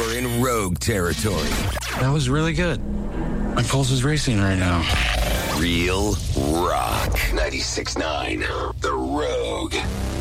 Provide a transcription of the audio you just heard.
You're in Rogue territory. That was really good. My pulse is racing right now. Real Rock 96.9. The Rogue.